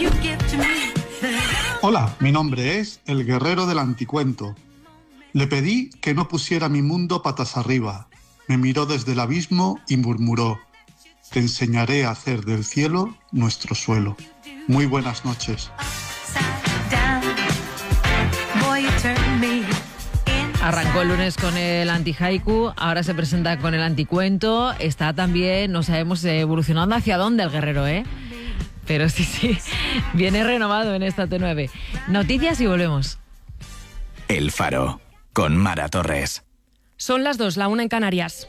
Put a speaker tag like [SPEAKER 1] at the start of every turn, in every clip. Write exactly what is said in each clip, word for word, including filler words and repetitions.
[SPEAKER 1] Hola, mi nombre es el guerrero del anticuento. Le pedí que no pusiera mi mundo patas arriba. Me miró desde el abismo y murmuró: te enseñaré a hacer del cielo nuestro suelo. Muy buenas noches.
[SPEAKER 2] Arrancó el lunes con el anti-haiku, ahora se presenta con el anticuento. Está también, no sabemos, evolucionando hacia dónde el guerrero, ¿eh? Pero sí, sí, viene renovado en esta T nueve. Noticias y volvemos.
[SPEAKER 3] El Faro, con Mara Torres.
[SPEAKER 4] Son las dos, la una en Canarias.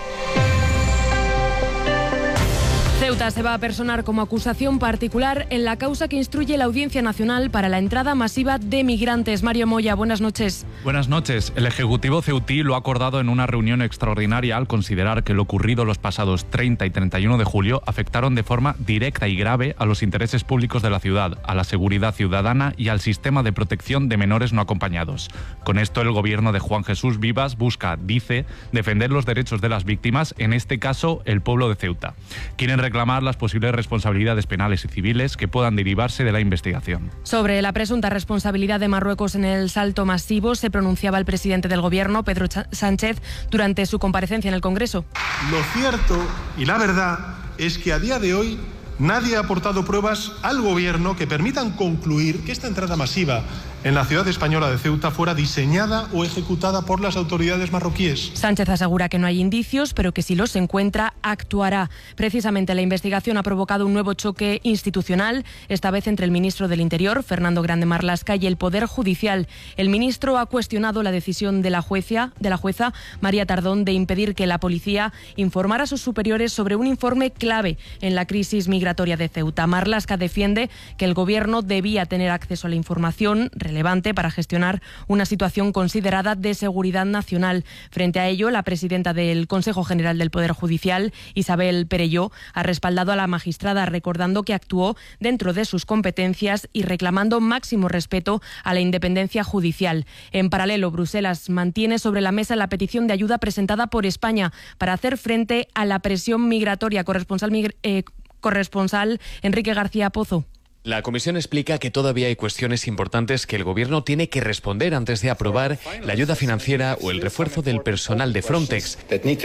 [SPEAKER 4] Ceuta se va a personar como acusación particular en la causa que instruye la Audiencia Nacional para la entrada masiva de migrantes. Mario Moya, buenas noches.
[SPEAKER 5] Buenas noches. El Ejecutivo ceutí lo ha acordado en una reunión extraordinaria al considerar que lo ocurrido los pasados treinta y treinta y uno de julio afectaron de forma directa y grave a los intereses públicos de la ciudad, a la seguridad ciudadana y al sistema de protección de menores no acompañados. Con esto, el gobierno de Juan Jesús Vivas busca, dice, defender los derechos de las víctimas, en este caso, el pueblo de Ceuta. Quieren reclamar las posibles responsabilidades penales y civiles que puedan derivarse de la investigación.
[SPEAKER 4] Sobre la presunta responsabilidad de Marruecos en el salto masivo se pronunciaba el presidente del Gobierno, Pedro Sánchez, durante su comparecencia en el Congreso.
[SPEAKER 6] Lo cierto y la verdad es que a día de hoy nadie ha aportado pruebas al Gobierno que permitan concluir que esta entrada masiva en la ciudad española de Ceuta fuera diseñada o ejecutada por las autoridades marroquíes.
[SPEAKER 4] Sánchez asegura que no hay indicios, pero que si los encuentra, actuará. Precisamente la investigación ha provocado un nuevo choque institucional, esta vez entre el ministro del Interior, Fernando Grande Marlaska, y el Poder Judicial. El ministro ha cuestionado la decisión de la jueza, de la jueza María Tardón de impedir que la policía informara a sus superiores sobre un informe clave en la crisis migratoria de Ceuta. Marlaska defiende que el Gobierno debía tener acceso a la información relevante para gestionar una situación considerada de seguridad nacional. Frente a ello, la presidenta del Consejo General del Poder Judicial, Isabel Perelló, ha respaldado a la magistrada, recordando que actuó dentro de sus competencias y reclamando máximo respeto a la independencia judicial. En paralelo, Bruselas mantiene sobre la mesa la petición de ayuda presentada por España para hacer frente a la presión migratoria. Corresponsal, migr- eh, corresponsal Enrique García Pozo.
[SPEAKER 7] La Comisión explica que todavía hay cuestiones importantes que el Gobierno tiene que responder antes de aprobar la ayuda financiera o el refuerzo del personal de Frontex.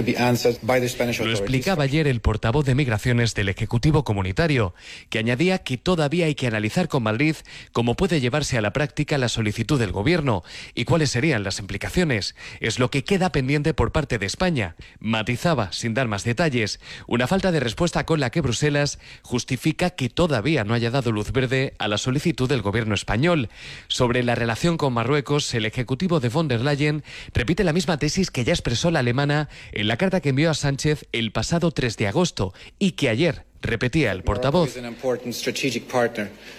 [SPEAKER 7] Lo explicaba ayer el portavoz de Migraciones del Ejecutivo Comunitario, que añadía que todavía hay que analizar con Madrid cómo puede llevarse a la práctica la solicitud del Gobierno y cuáles serían las implicaciones. Es lo que queda pendiente por parte de España. Matizaba, sin dar más detalles, una falta de respuesta con la que Bruselas justifica que todavía no haya dado luz verde a la solicitud del Gobierno español. Sobre la relación con Marruecos, el ejecutivo de von der Leyen repite la misma tesis que ya expresó la alemana en la carta que envió a Sánchez el pasado tres de agosto y que ayer repetía el portavoz.